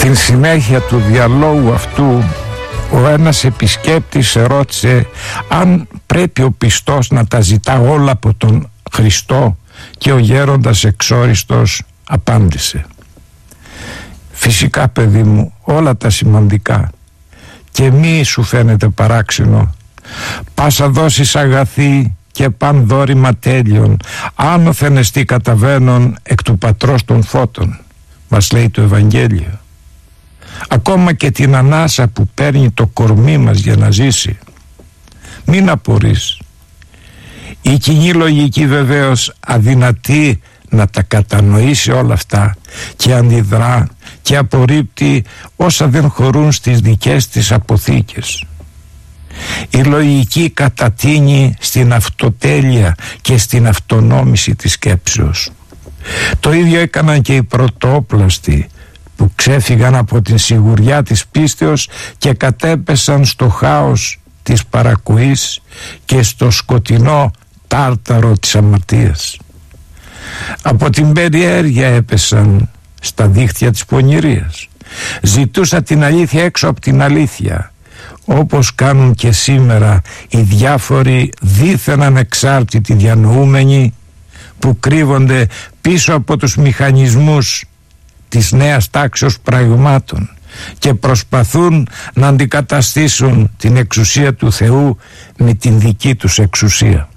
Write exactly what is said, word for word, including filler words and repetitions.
Στην συνέχεια του διαλόγου αυτού ο ένας επισκέπτης ρώτησε αν πρέπει ο πιστός να τα ζητά όλα από τον Χριστό, και ο γέροντας εξόριστος απάντησε: «Φυσικά, παιδί μου, όλα τα σημαντικά, και μη σου φαίνεται παράξενο. Πάσα δώσεις αγαθή και παν δόρημα τέλειον, άνωθεν εστί καταβαίνον εκ του πατρός των φώτων», μας λέει το Ευαγγέλιο. Ακόμα και την ανάσα που παίρνει το κορμί μας για να ζήσει. Μην απορείς. Η κοινή λογική βεβαίως αδυνατεί να τα κατανοήσει όλα αυτά και αντιδρά και απορρίπτει όσα δεν χωρούν στις δικές της αποθήκες. Η λογική κατατείνει στην αυτοτέλεια και στην αυτονόμηση της σκέψεως. Το ίδιο έκαναν και οι πρωτόπλαστοι, που ξέφυγαν από την σιγουριά της πίστεως και κατέπεσαν στο χάος της παρακοής και στο σκοτεινό τάρταρο της αμαρτίας. Από την περιέργεια έπεσαν στα δίχτυα της πονηρίας. Ζητούσαν την αλήθεια έξω από την αλήθεια, όπως κάνουν και σήμερα οι διάφοροι δίθεν ανεξάρτητοι διανοούμενοι που κρύβονται πίσω από τους μηχανισμούς της νέας τάξεως πραγμάτων και προσπαθούν να αντικαταστήσουν την εξουσία του Θεού με την δική τους εξουσία.